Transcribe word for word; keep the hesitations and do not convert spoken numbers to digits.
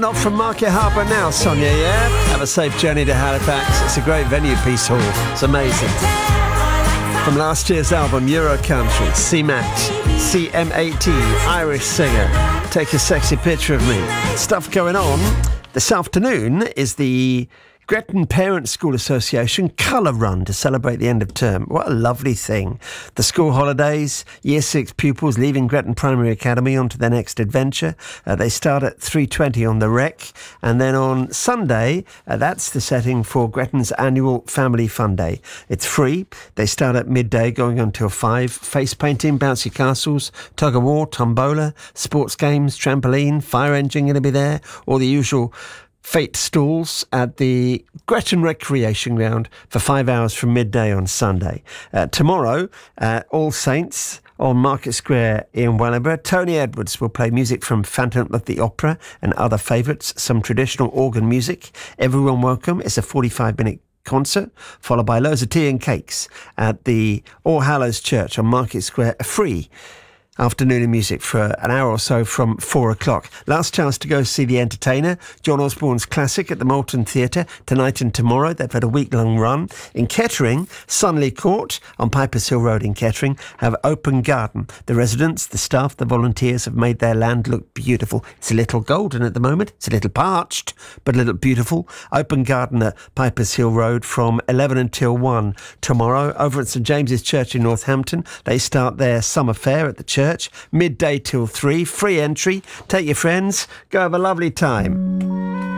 not from Market Harbour now, Sonia, yeah? Have a safe journey to Halifax. It's a great venue, Peace Hall. It's amazing. From last year's album, Euro Country, C Matt, C M A T, Irish singer. Take a sexy picture of me. Stuff going on. This afternoon is the Gretton Parents School Association Colour Run to celebrate the end of term. What a lovely thing. The school holidays, year six pupils leaving Gretton Primary Academy onto their next adventure. Uh, they start at three twenty on the Rec, and then on Sunday, uh, that's the setting for Gretton's annual Family Fun Day. It's free. They start at midday going until five. Face painting, bouncy castles, tug of war, tombola, sports games, trampoline, fire engine going to be there, all the usual fate stalls at the Gretton Recreation Ground for five hours from midday on Sunday. Uh, tomorrow, uh, All Saints on Market Square in Wellingborough. Tony Edwards will play music from Phantom of the Opera and other favourites, some traditional organ music. Everyone welcome. It's a forty-five minute concert, followed by loads of tea and cakes at the All Hallows Church on Market Square, free afternoon of music for an hour or so from four o'clock. Last chance to go see The Entertainer, John Osborne's classic at the Moulton Theatre tonight and tomorrow. They've had a week-long run. In Kettering, Sunley Court on Pipers Hill Road in Kettering have Open Garden. The residents, the staff, the volunteers have made their land look beautiful. It's a little golden at the moment. It's a little parched, but a little beautiful. Open Garden at Pipers Hill Road from eleven until one tomorrow. Over at St James's Church in Northampton, they start their summer fair at the church. Midday till three, free entry. Take your friends, go have a lovely time.